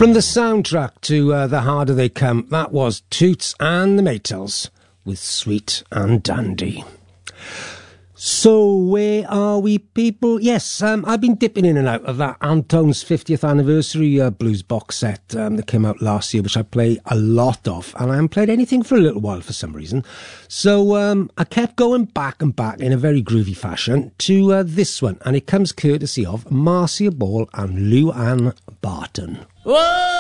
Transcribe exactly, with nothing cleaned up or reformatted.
From the soundtrack to uh, The Harder They Come, that was Toots and the Maytals with Sweet and Dandy. So, where are we, people? Yes, um, I've been dipping in and out of that Antone's fiftieth anniversary uh, blues box set um, that came out last year, which I play a lot of, and I haven't played anything for a little while for some reason. So, um, I kept going back and back in a very groovy fashion to uh, this one, and it comes courtesy of Marcia Ball and Lou Ann Barton. Whoa!